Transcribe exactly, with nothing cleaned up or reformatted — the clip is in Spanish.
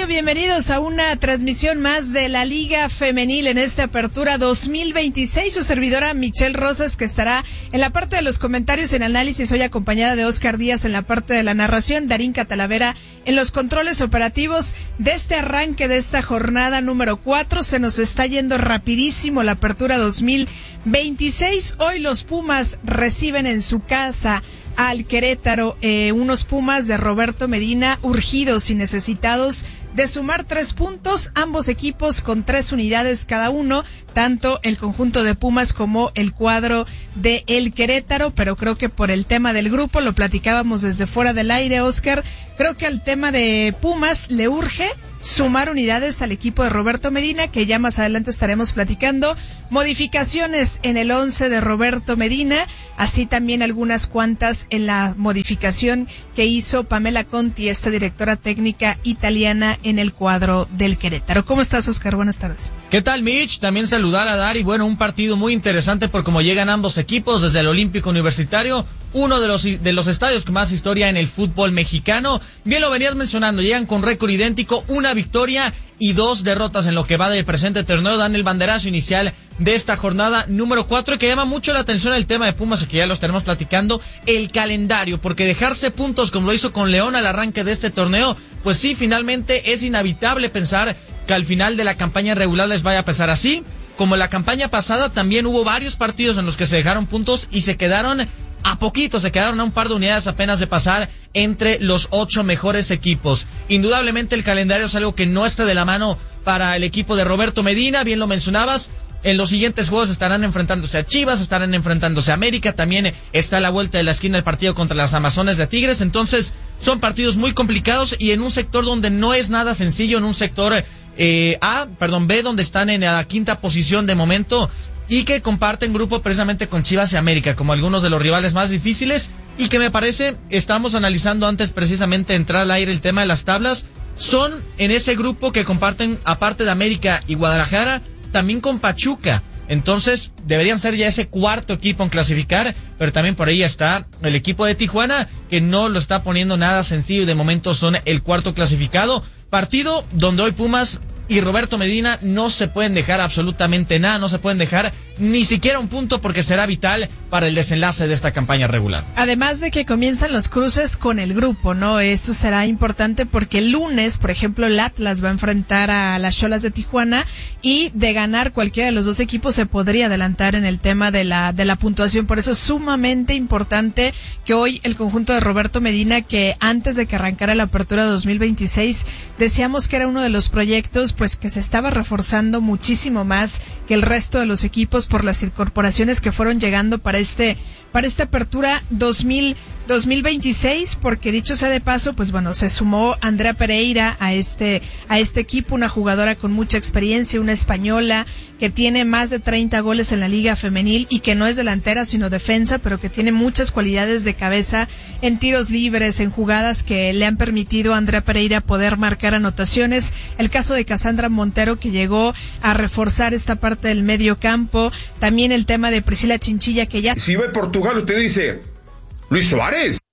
Toño, bienvenidos a una transmisión más de la Liga Femenil en esta apertura dos mil veintiséis. Su servidora Michelle Rosas, que estará en la parte de los comentarios y en análisis, hoy acompañada de Oscar Díaz en la parte de la narración, Darín Catalavera en los controles operativos de este arranque de esta jornada número cuatro. Se nos está yendo rapidísimo la apertura dos mil veintiséis. Hoy los Pumas reciben en su casa al Querétaro, eh, unos Pumas de Roberto Medina urgidos y necesitados de sumar tres puntos, ambos equipos con tres unidades cada uno, tanto el conjunto de Pumas como el cuadro de el Querétaro, pero creo que por el tema del grupo, lo platicábamos desde fuera del aire, Oscar, creo que al tema de Pumas le urge sumar unidades al equipo de Roberto Medina, que ya más adelante estaremos platicando, modificaciones en el once de Roberto Medina, así también algunas cuantas en la modificación que hizo Pamela Conti, esta directora técnica italiana en el cuadro del Querétaro. ¿Cómo estás, Oscar? Buenas tardes. ¿Qué tal, Mitch? También saludar a Dari. Bueno, un partido muy interesante por cómo llegan ambos equipos desde el Olímpico Universitario, uno de los de los estadios con más historia en el fútbol mexicano. Bien lo venías mencionando, llegan con récord idéntico, una victoria y dos derrotas en lo que va del presente torneo, dan el banderazo inicial de esta jornada número cuatro, y que llama mucho la atención el tema de Pumas, que ya lo estaremos platicando, el calendario, porque dejarse puntos como lo hizo con León al arranque de este torneo, pues sí, finalmente es inevitable pensar que al final de la campaña regular les vaya a pesar así. Como la campaña pasada, también hubo varios partidos en los que se dejaron puntos y se quedaron a poquito, se quedaron a un par de unidades apenas de pasar entre los ocho mejores equipos. Indudablemente el calendario es algo que no está de la mano para el equipo de Roberto Medina, bien lo mencionabas. En los siguientes juegos estarán enfrentándose a Chivas, estarán enfrentándose a América, también está a la vuelta de la esquina el partido contra las Amazonas de Tigres, entonces son partidos muy complicados y en un sector donde no es nada sencillo, en un sector eh, A, perdón, B, donde están en la quinta posición de momento, y que comparten grupo precisamente con Chivas y América como algunos de los rivales más difíciles, y que me parece, estamos analizando antes precisamente de entrar al aire el tema de las tablas, son en ese grupo que comparten, aparte de América y Guadalajara, también con Pachuca. Entonces deberían ser ya ese cuarto equipo en clasificar, pero también por ahí está el equipo de Tijuana, que no lo está poniendo nada sencillo y de momento son el cuarto clasificado. Partido donde hoy Pumas y Roberto Medina no se pueden dejar absolutamente nada, no se pueden dejar ni siquiera un punto, porque será vital para el desenlace de esta campaña regular. Además de que comienzan los cruces con el grupo, ¿no? Eso será importante porque el lunes, por ejemplo, el Atlas va a enfrentar a las Xolas de Tijuana, y de ganar cualquiera de los dos equipos se podría adelantar en el tema de la de la puntuación. Por eso es sumamente importante que hoy el conjunto de Roberto Medina, que antes de que arrancara la apertura dos mil veintiséis decíamos que era uno de los proyectos pues que se estaba reforzando muchísimo más que el resto de los equipos por las incorporaciones que fueron llegando para este para esta apertura dos mil veintiséis, porque dicho sea de paso, pues bueno, se sumó Andrea Pereira a este a este equipo, una jugadora con mucha experiencia, una española que tiene más de treinta goles en la Liga Femenil y que no es delantera sino defensa, pero que tiene muchas cualidades de cabeza en tiros libres, en jugadas que le han permitido a Andrea Pereira poder marcar anotaciones. El caso de Cassandra Montero, que llegó a reforzar esta parte del medio campo. También el tema de Priscila Chinchilla, que ya... Si va a Portugal, usted dice Luis Suárez.